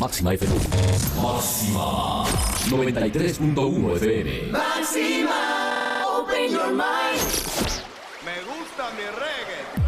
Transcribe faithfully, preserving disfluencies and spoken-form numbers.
Máxima F M. Máxima noventa y tres punto uno F M. Máxima, open your mind. Me gusta mi reggae.